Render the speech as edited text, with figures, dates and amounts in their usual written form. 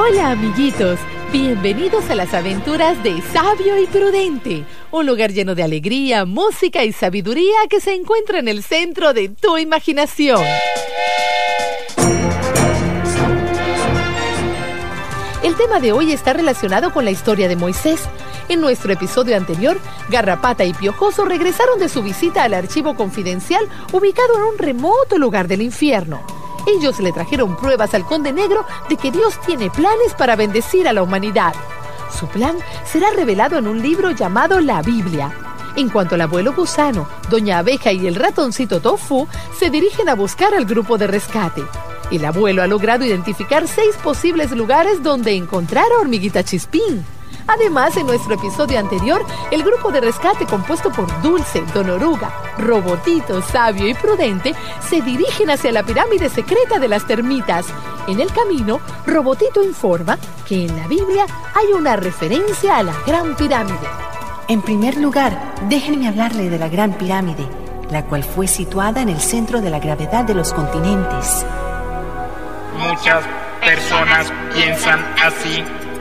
Hola amiguitos, bienvenidos a las aventuras de Sabio y Prudente, un lugar lleno de alegría, música y sabiduría que se encuentra en el centro de tu imaginación. El tema de hoy está relacionado con la historia de Moisés. En nuestro episodio anterior, Garrapata y Piojoso regresaron de su visita al archivo confidencial ubicado en un remoto lugar del infierno. Ellos le trajeron pruebas al Conde Negro de que Dios tiene planes para bendecir a la humanidad. Su plan será revelado en un libro llamado la Biblia. En cuanto al abuelo Gusano, Doña Abeja y el ratoncito Tofu se dirigen a buscar al grupo de rescate. El abuelo ha logrado identificar 6 posibles lugares donde encontrar a Hormiguita Chispín. Además, en nuestro episodio anterior, el grupo de rescate compuesto por Dulce, Don Oruga, Robotito, Sabio y Prudente se dirigen hacia la pirámide secreta de las termitas. En el camino, Robotito informa que en la Biblia hay una referencia a la Gran Pirámide. En primer lugar, déjenme hablarle de la Gran Pirámide, la cual fue situada en el centro de la gravedad de los continentes. Muchas personas piensan así,